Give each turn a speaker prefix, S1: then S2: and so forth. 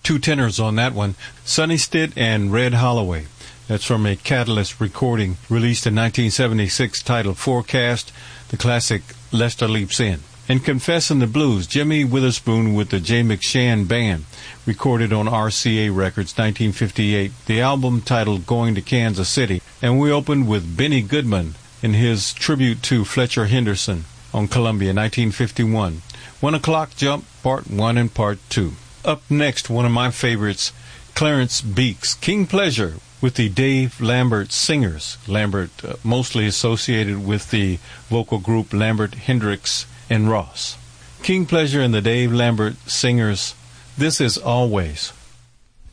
S1: Two tenors on that one, Sonny Stitt and Red Holloway. That's from a Catalyst recording released in 1976 titled Forecast. The classic Lester Leaps In. And Confessin' the Blues, Jimmy Witherspoon with the Jay McShann Band, recorded on RCA Records, 1958. The album titled Going to Kansas City. And we opened with Benny Goodman in his tribute to Fletcher Henderson on Columbia, 1951. 1 O'Clock Jump, Part 1 and Part 2. Up next, one of my favorites, Clarence Beeks, King Pleasure, with the Dave Lambert Singers. Lambert mostly associated with the vocal group Lambert, Hendricks, and Ross. King Pleasure and the Dave Lambert Singers. This is Always.